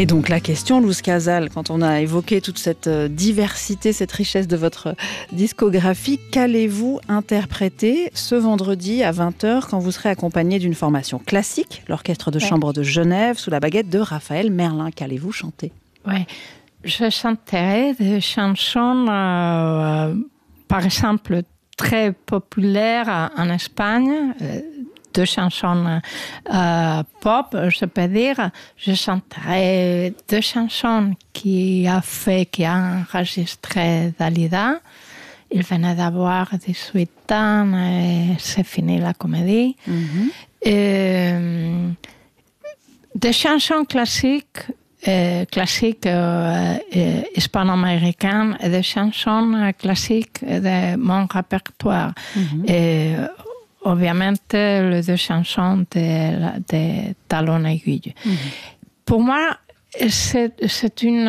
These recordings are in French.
Et donc la question, Luz Casal, quand on a évoqué toute cette diversité, cette richesse de votre discographie, qu'allez-vous interpréter ce vendredi à 20h quand vous serez accompagné d'une formation classique, l'Orchestre de chambre de Genève, sous la baguette de Raphaël Merlin? Qu'allez-vous chanter? Oui, je chanterai des chansons, par exemple, très populaires en Espagne, deux chansons pop, je peux dire. Je chanterai deux chansons qui a enregistré Dalida. Il venait d'avoir 18 ans et c'est fini la comédie. Mm-hmm. Des chansons classiques hispano-américaines et des chansons classiques de mon répertoire. Mm-hmm. Et obviamente, les deux chansons de Talon Aiguille. Mm-hmm. Pour moi, c'est une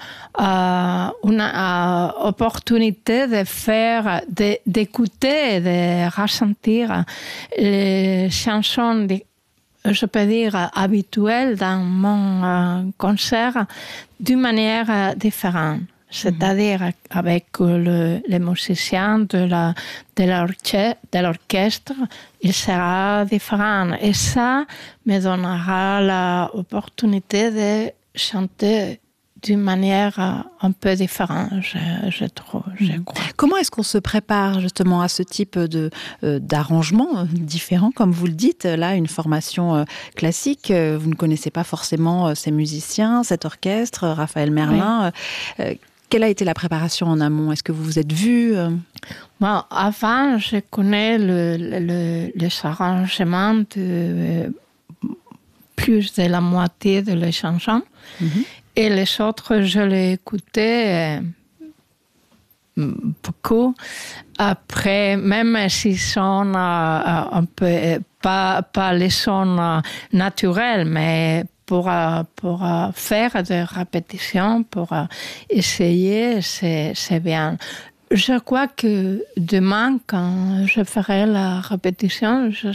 opportunité d'écouter et de ressentir les chansons, je peux dire, habituelles dans mon concert d'une manière différente. C'est-à-dire avec les musiciens de l'orchestre, il sera différent. Et ça me donnera l'opportunité de chanter d'une manière un peu différente, je trouve, je crois. Comment est-ce qu'on se prépare justement à ce type d'arrangement différent, comme vous le dites, là, une formation classique, vous ne connaissez pas forcément ces musiciens, cet orchestre, Raphaël Merlin. Oui. Quelle a été la préparation en amont? Est-ce que vous vous êtes vus? Bon, avant, je connais les arrangements de plus de la moitié de les chansons. Mm-hmm. Et les autres, je les écoutais beaucoup. Après, même s'ils sont un peu, pas les sons naturels, mais pour faire des répétitions, pour essayer, c'est bien. Je crois que demain, quand je ferai la répétition, je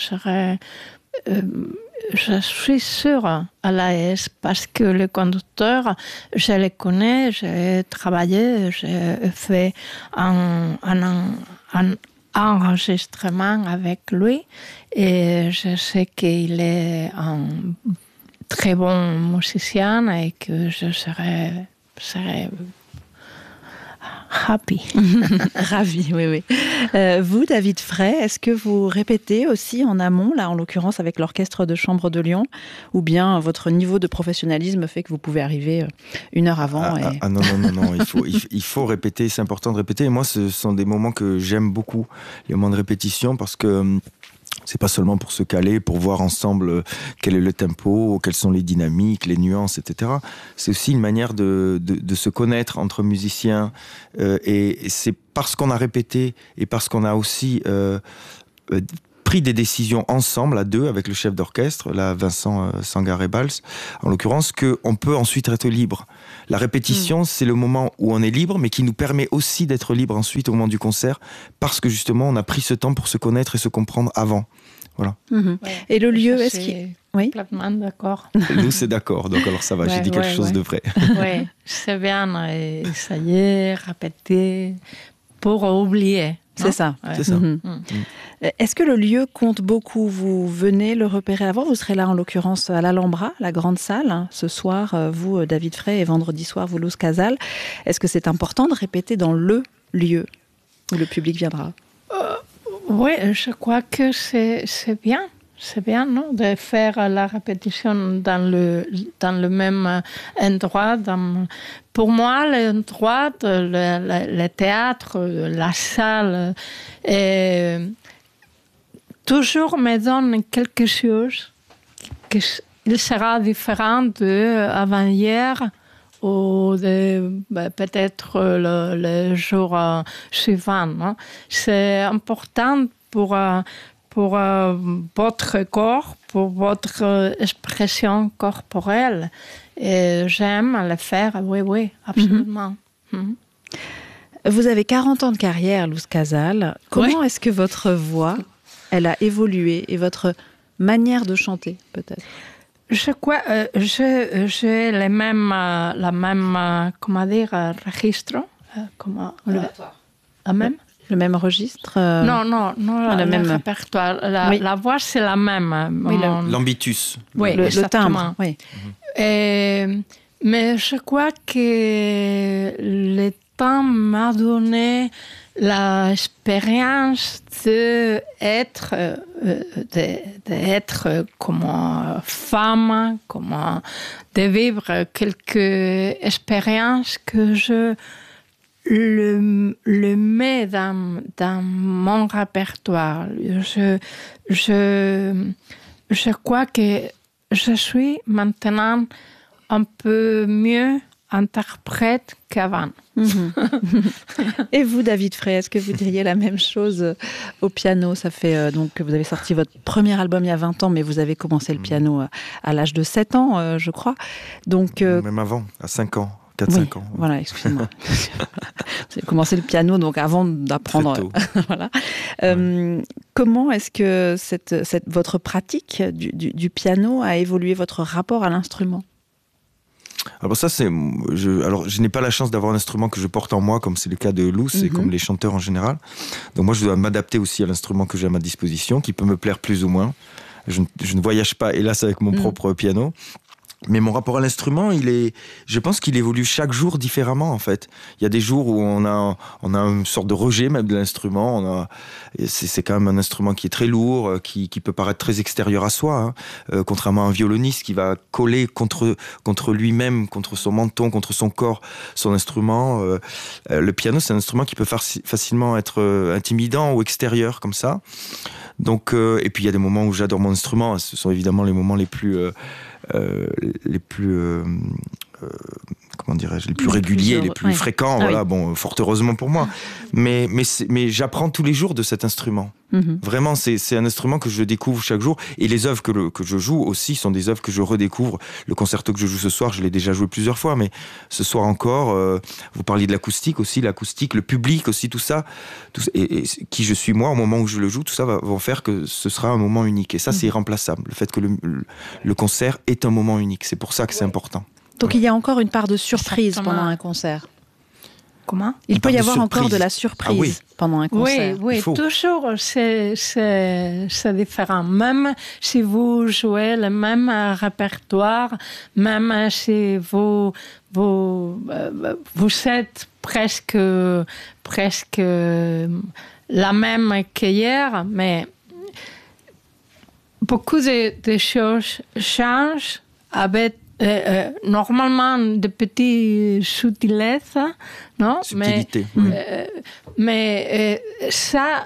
suis sûre à l'aise parce que les conducteurs, je les connais, j'ai travaillé, j'ai fait un enregistrement avec lui et je sais qu'il est un très bon musicien et que je serai happy. Ravi, oui. Vous, David Frey, est-ce que vous répétez aussi en amont, là en l'occurrence avec l'Orchestre de chambre de Lyon, ou bien votre niveau de professionnalisme fait que vous pouvez arriver une heure avant Non, il faut répéter, c'est important de répéter. Et moi, ce sont des moments que j'aime beaucoup, les moments de répétition, parce que c'est pas seulement pour se caler, pour voir ensemble quel est le tempo, quelles sont les dynamiques, les nuances, etc. C'est aussi une manière de se connaître entre musiciens. Et c'est parce qu'on a répété et parce qu'on a aussi pris des décisions ensemble, à deux, avec le chef d'orchestre, là, Vincent Sangaré-Valls, en l'occurrence, qu'on peut ensuite être libre. La répétition, c'est le moment où on est libre, mais qui nous permet aussi d'être libre ensuite au moment du concert, parce que justement, on a pris ce temps pour se connaître et se comprendre avant. Voilà. Ouais, et le lieu, est-ce qu'il... Oui. Complètement d'accord. Nous, c'est d'accord. Donc, alors ça va, j'ai dit quelque chose de vrai. Oui, c'est bien essayer, répéter, pour oublier. C'est ça. Ouais. C'est ça. Est-ce que le lieu compte beaucoup? Vous venez le repérer avant? Vous serez là, en l'occurrence, à l'Alhambra, la grande salle, ce soir, vous, David Frey, et vendredi soir, vous, Luz Casal. Est-ce que c'est important de répéter dans le lieu où le public viendra? Oui, je crois que c'est bien. C'est bien, non, de faire la répétition dans le même endroit. Pour moi, l'endroit, le théâtre, la salle, toujours me donne quelque chose qui sera différent d'avant-hier ou peut-être le jour suivant. Non? C'est important pour votre corps, pour votre expression corporelle. Et j'aime le faire, oui, absolument. Vous avez 40 ans de carrière, Luz Casal. Comment est-ce que votre voix, elle a évolué et votre manière de chanter, peut-être? Je crois, j'ai la même, comment dire, registre, la même. Le même registre Non, le même répertoire. Oui. La voix, c'est la même. Oui, L'ambitus. Oui, le exactement. timbre. Oui. Mais je crois que le temps m'a donné l'expérience d'être comme femme, de vivre quelques expériences que je le mets dans mon répertoire. Je crois que je suis maintenant un peu mieux interprète qu'avant. Et vous, David Frey, est-ce que vous diriez la même chose au piano? Ça fait donc que vous avez sorti votre premier album il y a 20 ans, mais vous avez commencé le piano à l'âge de 7 ans, je crois. Donc, même avant, à 5 ans. 4-5 ans. Voilà, excusez-moi. Vous avez commencé le piano, donc avant d'apprendre. Voilà. Comment est-ce que votre pratique du piano a évolué, votre rapport à l'instrument? Alors ça, je n'ai pas la chance d'avoir un instrument que je porte en moi, comme c'est le cas de Lou, c'est comme les chanteurs en général. Donc moi, je dois m'adapter aussi à l'instrument que j'ai à ma disposition, qui peut me plaire plus ou moins. Je ne voyage pas, hélas, avec mon propre piano. Mais mon rapport à l'instrument, je pense qu'il évolue chaque jour différemment, en fait. Il y a des jours où on a une sorte de rejet même de l'instrument. C'est quand même un instrument qui est très lourd, qui peut paraître très extérieur à soi, hein. Contrairement à un violoniste qui va coller contre lui-même, contre son menton, contre son corps, son instrument. Le piano, c'est un instrument qui peut facilement être intimidant ou extérieur, comme ça. Donc, et puis il y a des moments où j'adore mon instrument. Ce sont évidemment les moments les plus comment dirais-je, les plus réguliers, les plus fréquents, voilà, bon, fort heureusement pour moi. Mais j'apprends tous les jours de cet instrument. Vraiment, c'est un instrument que je découvre chaque jour. Et les œuvres que je joue aussi sont des œuvres que je redécouvre. Le concerto que je joue ce soir, je l'ai déjà joué plusieurs fois, mais ce soir encore, vous parliez de l'acoustique aussi, le public aussi, tout ça, et qui je suis moi au moment où je le joue, tout ça va faire que ce sera un moment unique. Et ça, c'est irremplaçable. Le fait que le concert est un moment unique. C'est pour ça que c'est important. Donc il y a encore une part de surprise pendant un concert. Comment? Il peut y avoir encore de la surprise pendant un concert. Oui, toujours c'est différent. Même si vous jouez le même répertoire, même si vous êtes presque la même qu'hier, mais beaucoup de choses changent avec normalement de petites subtilités, non? Subtilité, mais ça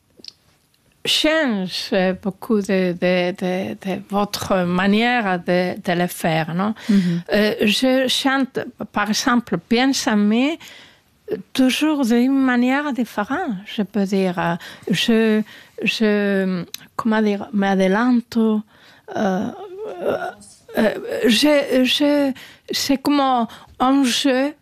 change beaucoup de votre manière de le faire, non? Je chante, par exemple, Piénsame, toujours d'une manière différente, je peux dire. Je comment dire, m'adelanto. C'est comme un jeu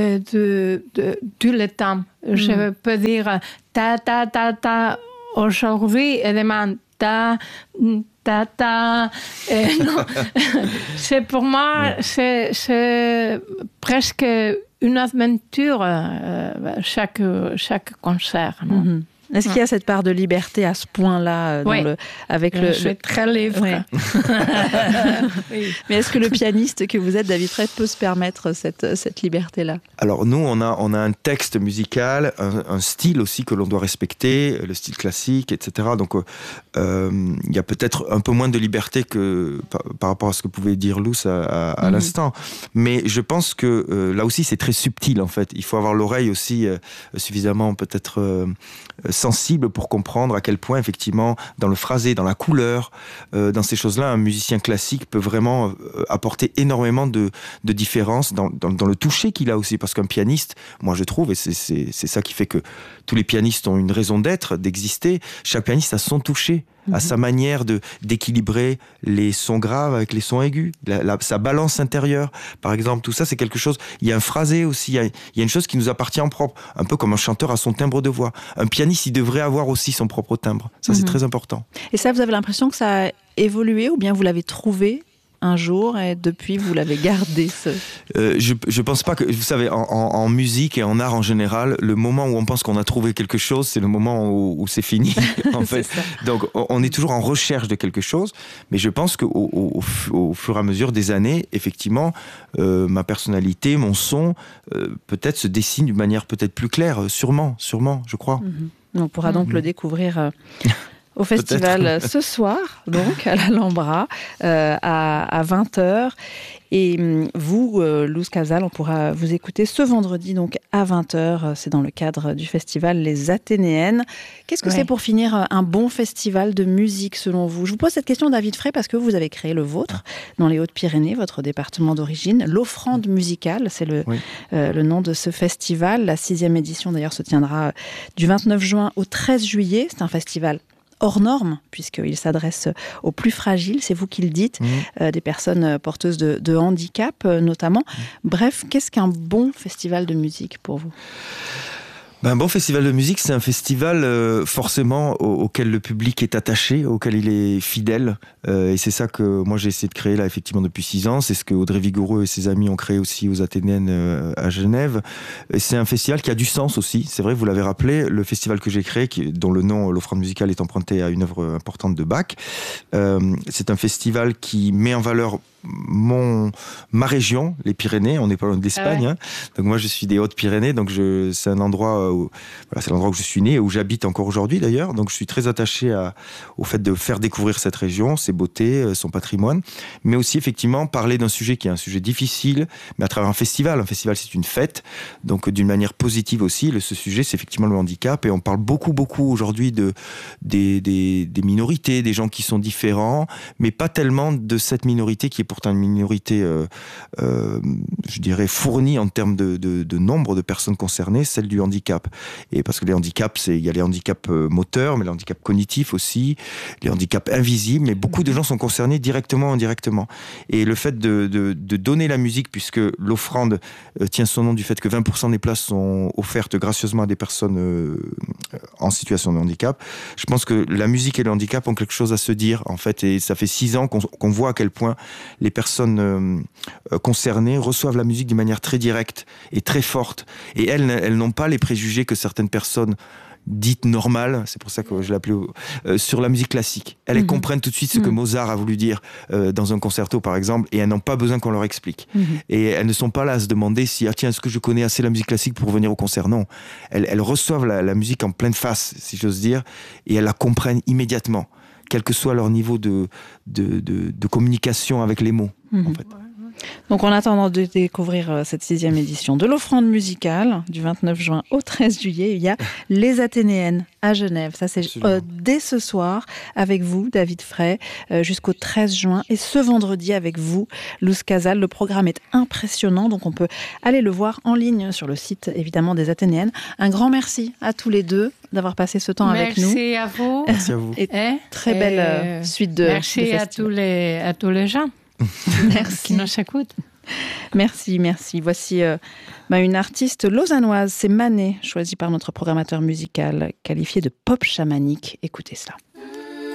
du temps. Je peux dire ta ta ta ta aujourd'hui et demain ta ta ta. Non. C'est pour moi c'est presque une aventure chaque concert. Non? Est-ce qu'il y a cette part de liberté à ce point-là je suis très libre. Oui. Mais est-ce que le pianiste que vous êtes, David Frey, peut se permettre cette liberté-là? Alors nous, on a un texte musical, un style aussi que l'on doit respecter, le style classique, etc. Donc il y a peut-être un peu moins de liberté que par rapport à ce que pouvait dire Luce à l'instant. Mais je pense que là aussi, c'est très subtil en fait. Il faut avoir l'oreille aussi suffisamment peut-être sensible pour comprendre à quel point effectivement dans le phrasé, dans la couleur, dans ces choses-là, un musicien classique peut vraiment apporter énormément de différences dans le toucher qu'il a aussi, parce qu'un pianiste, moi je trouve, et c'est ça qui fait que tous les pianistes ont une raison d'être, d'exister, chaque pianiste a son toucher, à sa manière d'équilibrer les sons graves avec les sons aigus, sa balance intérieure, par exemple, tout ça c'est quelque chose, il y a un phrasé aussi, il y a une chose qui nous appartient en propre, un peu comme un chanteur a son timbre de voix. Un pianiste, il devrait avoir aussi son propre timbre, ça c'est très important. Et ça, vous avez l'impression que ça a évolué ou bien vous l'avez trouvé un jour et depuis vous l'avez gardé Je pense pas que, vous savez, en musique et en art en général, le moment où on pense qu'on a trouvé quelque chose, c'est le moment où c'est fini, en fait. Donc, on est toujours en recherche de quelque chose, mais je pense qu'au fur et à mesure des années, effectivement, ma personnalité, mon son, peut-être se dessine d'une manière peut-être plus claire, sûrement, je crois. On pourra donc le découvrir au festival ce soir, donc à l'Alhambra, à 20h. Et vous, Luz Casal, on pourra vous écouter ce vendredi donc à 20h. C'est dans le cadre du festival Les Athénéennes. Qu'est-ce que c'est pour finir un bon festival de musique selon vous? Je vous pose cette question, David Frey, parce que vous avez créé le vôtre dans les Hautes-Pyrénées, votre département d'origine. L'Offrande musicale, c'est le nom de ce festival. La 6e édition d'ailleurs se tiendra du 29 juin au 13 juillet. C'est un festival hors norme, puisqu'il s'adresse aux plus fragiles, c'est vous qui le dites, des personnes porteuses de handicap notamment. Bref, qu'est-ce qu'un bon festival de musique pour vous ? Un bon festival de musique, c'est un festival forcément auquel le public est attaché, auquel il est fidèle. Et c'est ça que moi j'ai essayé de créer là effectivement depuis 6 ans. C'est ce que Audrey Vigoureux et ses amis ont créé aussi aux Athénéennes à Genève. Et c'est un festival qui a du sens aussi. C'est vrai, vous l'avez rappelé, le festival que j'ai créé, dont le nom, l'Offrande musicale, est emprunté à une œuvre importante de Bach. C'est un festival qui met en valeur ma région, les Pyrénées. On n'est pas loin de l'Espagne. Hein. Donc moi je suis des Hautes-Pyrénées, donc c'est un endroit c'est l'endroit où je suis né et où j'habite encore aujourd'hui d'ailleurs. Donc je suis très attaché au fait de faire découvrir cette région, ses beautés, son patrimoine, mais aussi effectivement parler d'un sujet qui est un sujet difficile, mais à travers un festival. Un festival, c'est une fête, donc d'une manière positive aussi. Ce sujet, c'est effectivement le handicap, et on parle beaucoup aujourd'hui des minorités, des gens qui sont différents, mais pas tellement de cette minorité qui est pourtant une minorité, je dirais, fournie en termes de nombre de personnes concernées, celle du handicap. Et parce que les handicaps, il y a les handicaps moteurs, mais les handicaps cognitifs aussi, les handicaps invisibles, mais beaucoup de gens sont concernés directement ou indirectement. Et le fait de donner la musique, puisque l'offrande tient son nom du fait que 20% des places sont offertes gracieusement à des personnes en situation de handicap, je pense que la musique et le handicap ont quelque chose à se dire, en fait, et ça fait 6 ans qu'on voit à quel point les personnes concernées reçoivent la musique d'une manière très directe et très forte. Et elles n'ont pas les préjugés que certaines personnes dites normales, c'est pour ça que je l'appelais sur la musique classique. Elles comprennent tout de suite ce que Mozart a voulu dire dans un concerto par exemple, et elles n'ont pas besoin qu'on leur explique. Et elles ne sont pas là à se demander si est-ce que je connais assez la musique classique pour venir au concert. Non, elles reçoivent la musique en pleine face, si j'ose dire, et elles la comprennent immédiatement, quel que soit leur niveau de communication avec les mots, en fait. Donc en attendant de découvrir cette 6e édition de l'Offrande musicale, du 29 juin au 13 juillet, il y a les Athénéennes à Genève. Ça c'est dès ce soir avec vous, David Frey, jusqu'au 13 juin. Et ce vendredi avec vous, Luz Casal. Le programme est impressionnant, donc on peut aller le voir en ligne sur le site évidemment des Athénéennes. Un grand merci à tous les deux d'avoir passé ce temps avec nous. Merci à vous. Merci à vous. Et très belle suite de merci à tous les gens. Merci. Qui nous écoutent. Merci. Voici une artiste lausannoise, c'est Mané, choisie par notre programmateur musical, qualifiée de pop chamanique. Écoutez cela.